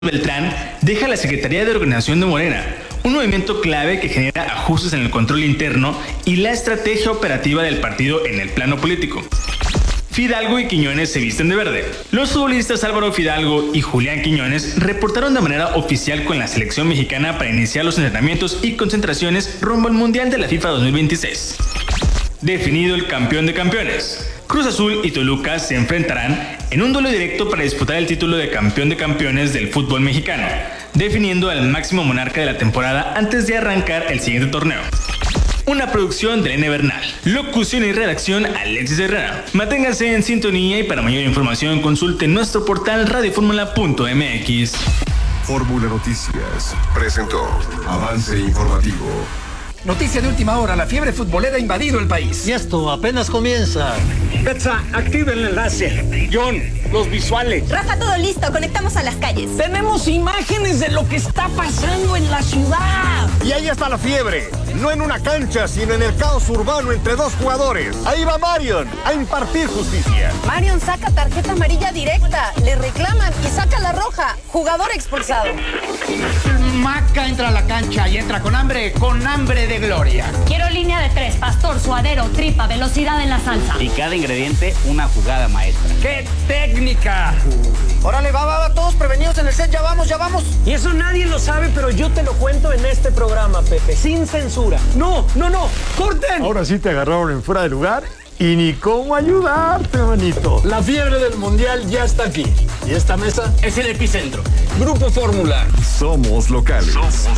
Beltrán deja la Secretaría de Organización de Morena, un movimiento clave que genera ajustes en el control interno y la estrategia operativa del partido en el plano político. Fidalgo y Quiñones se visten de verde. Los futbolistas Álvaro Fidalgo y Julián Quiñones reportaron de manera oficial con la selección mexicana para iniciar los entrenamientos y concentraciones rumbo al Mundial de la FIFA 2026. Definido el campeón de campeones. Cruz Azul y Toluca se enfrentarán en un duelo directo para disputar el título de campeón de campeones del fútbol mexicano, definiendo al máximo monarca de la temporada antes de arrancar el siguiente torneo. Una producción de N. Bernal. Locución y redacción Alexis Herrera. Manténganse en sintonía y para mayor información consulte nuestro portal radioformula.mx. Fórmula Noticias presentó Avance Informativo. Noticia de última hora, la fiebre futbolera ha invadido el país. Y esto apenas comienza. Betsa, activa el enlace. John, los visuales. Rafa, todo listo, conectamos a las calles. Tenemos imágenes de lo que está pasando en la ciudad. Y ahí está la fiebre, no en una cancha, sino en el caos urbano entre dos jugadores. Ahí va Marion a impartir justicia. Marion saca tarjeta amarilla directa, le reclaman y saca la roja. Jugador expulsado. Maca entra a la cancha y entra con hambre de gloria. Quiero línea de 3, pastor, suadero, tripa, velocidad en la salsa. Y cada ingrediente una jugada maestra. ¡Qué técnica! Órale, va, todos prevenidos en el set, ya vamos. Y eso nadie lo sabe, pero yo te lo cuento en este programa, Pepe, sin censura. No, ¡corten! Ahora sí te agarraron en fuera de lugar y ni cómo ayudarte, manito. La fiebre del mundial ya está aquí. Y esta mesa es el epicentro. Grupo Fórmula. Somos locales.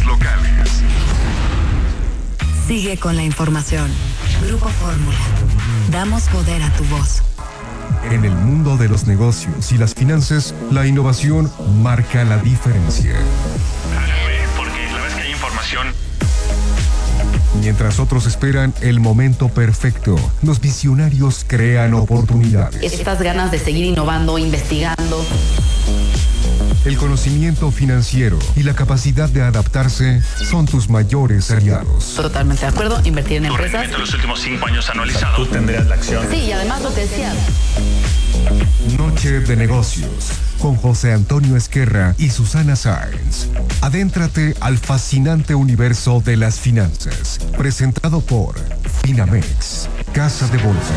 Sigue con la información. Grupo Fórmula. Damos poder a tu voz. En el mundo de los negocios y las finanzas, la innovación marca la diferencia. Porque la vez que hay información. Mientras otros esperan el momento perfecto, los visionarios crean oportunidades. Estas ganas de seguir innovando, investigando. El conocimiento financiero y la capacidad de adaptarse son tus mayores aliados. Totalmente de acuerdo. Invertir en empresas. Rendimiento de los últimos 5 años anualizado. Tú tendrías la acción. Sí, y además lo que decías. Noche de negocios con José Antonio Esquerra y Susana Sáenz. Adéntrate al fascinante universo de las finanzas. Presentado por Finamex, Casa de Bolsa.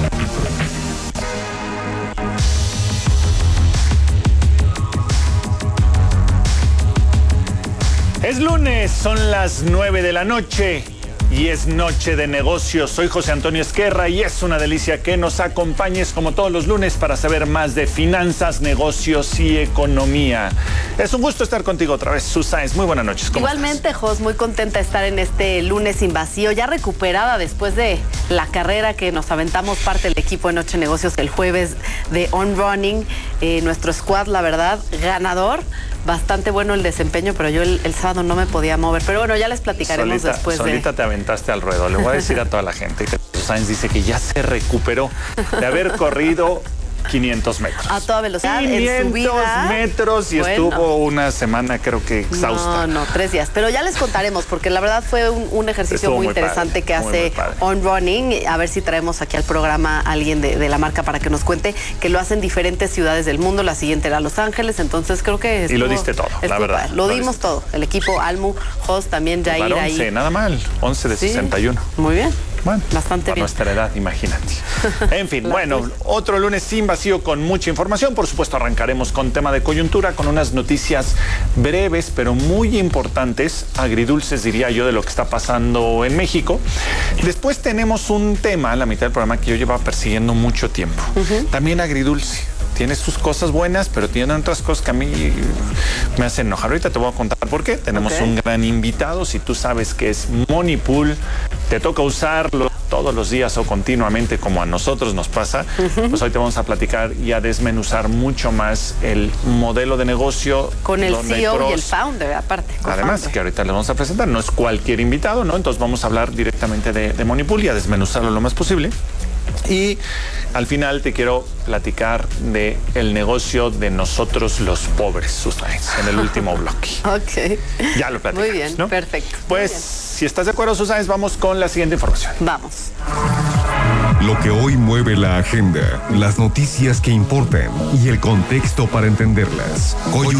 Es lunes, son las 9 de la noche y es noche de negocios. Soy José Antonio Esquerra y es una delicia que nos acompañes como todos los lunes para saber más de finanzas, negocios y economía. Es un gusto estar contigo otra vez, Susana. Muy buenas noches. Igualmente, Jos, muy contenta de estar en este lunes sin vacío, ya recuperada después de la carrera que nos aventamos parte del equipo de Noche de Negocios el jueves de On Running. Nuestro squad, la verdad, ganador. Bastante bueno el desempeño, pero yo el sábado no me podía mover. Pero bueno, ya les platicaremos después solita te aventaste al ruedo. Le voy a decir a toda la gente que Sainz dice que ya se recuperó de haber corrido 500 metros. A toda velocidad, 500 en subida. metros y estuvo una semana creo que exhausta. No, 3 días. Pero ya les contaremos porque la verdad fue un ejercicio muy interesante que hace On Running. A ver si traemos aquí al programa a alguien de la marca para que nos cuente que lo hacen diferentes ciudades del mundo. La siguiente era Los Ángeles, entonces creo que y lo diste todo, la verdad. Lo dimos todo. El equipo Almu, Jos, también Jair para 11, ahí. nada mal. 11 de 61. Muy bien. Bueno, bastante bien. Nuestra edad, imagínate. En fin, bueno, otro lunes sin vacío con mucha información. Por supuesto, arrancaremos con tema de coyuntura, con unas noticias breves, pero muy importantes, agridulces diría yo, de lo que está pasando en México. Después tenemos un tema, a la mitad del programa, que yo llevaba persiguiendo mucho tiempo. También agridulce. Tiene sus cosas buenas, pero tiene otras cosas que a mí me hacen enojar. Ahorita te voy a contar por qué. Tenemos un gran invitado. Si tú sabes que es Money Pool, te toca usarlo todos los días o continuamente como a nosotros nos pasa, pues hoy te vamos a platicar y a desmenuzar mucho más el modelo de negocio. Con el CEO y el founder, aparte. Además, que ahorita les vamos a presentar. No es cualquier invitado, ¿no? Entonces vamos a hablar directamente de Money Pool y a desmenuzarlo lo más posible. Y al final te quiero platicar de el negocio de nosotros los pobres, Susana, en el último bloque. Ok. Ya lo platicamos, muy bien, ¿no? Perfecto. Pues, si estás de acuerdo, Susana, vamos con la siguiente información. Vamos. Lo que hoy mueve la agenda, las noticias que importan y el contexto para entenderlas.